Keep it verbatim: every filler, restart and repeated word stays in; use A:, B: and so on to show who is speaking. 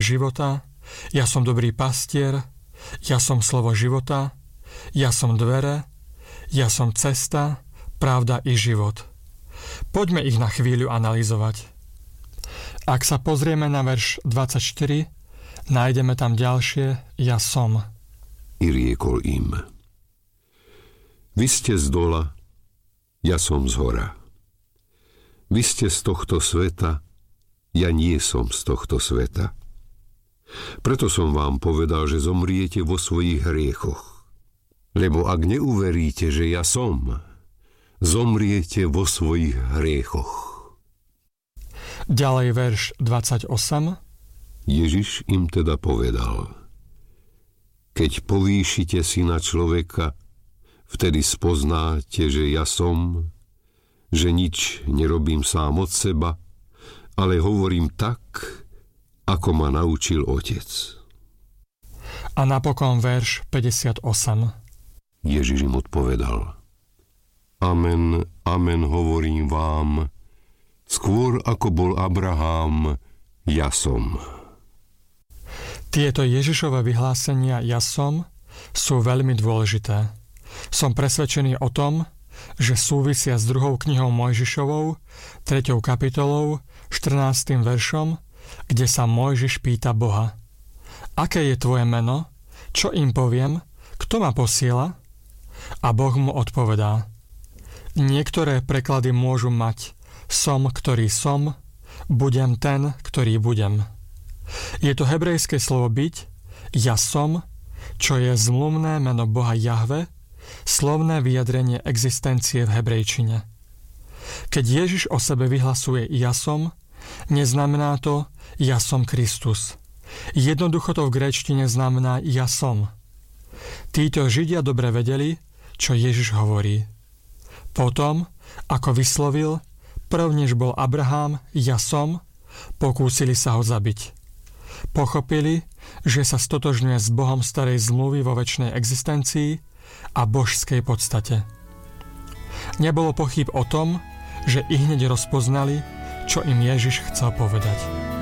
A: života, ja som dobrý pastier, ja som slovo života, ja som dvere, ja som cesta, pravda i život. Poďme ich na chvíľu analyzovať. Ak sa pozrieme na verš dvadsaťštyri, nájdeme tam ďalšie ja som.
B: I riekol im: Vy ste z dola, ja som z hora. Vy ste z tohto sveta, ja nie som z tohto sveta. Preto som vám povedal, že zomriete vo svojich hriechoch. Lebo ak neuveríte, že ja som, zomriete vo svojich hriechoch.
A: Ďalej verš dvadsaťosem.
B: Ježiš im teda povedal: Keď povýšite syna človeka, vtedy spoznáte, že ja som, že nič nerobím sám od seba, ale hovorím tak, ako ma naučil Otec.
A: A napokon verš päťdesiatosem.
B: Ježiš im odpovedal: Amen, amen, hovorím vám, skôr ako bol Abraham, ja som.
A: Tieto Ježišové vyhlásenia ja som sú veľmi dôležité. Som presvedčený o tom, že súvisia s druhou knihou Mojžišovou, treťou kapitolou, štrnástym veršom, kde sa Mojžiš pýta Boha: Aké je tvoje meno? Čo im poviem? Kto ma posiela? A Boh mu odpovedá: Niektoré preklady môžu mať som, ktorý som, budem ten, ktorý budem. Je to hebrejské slovo byť, ja som, čo je zmluvné meno Boha Jahve, slovné vyjadrenie existencie v hebrejčine. Keď Ježiš o sebe vyhlasuje ja som, neznamená to ja som Kristus. Jednoducho to v gréčtine znamená ja som. Títo Židia dobre vedeli, čo Ježiš hovorí. Potom, ako vyslovil, prv než bol Abraham, ja som, pokúsili sa ho zabiť. Pochopili, že sa stotožňuje s Bohom starej zmluvy vo večnej existencii a božskej podstate. Nebolo pochyb o tom, že i hneď rozpoznali, čo im Ježiš chcel povedať.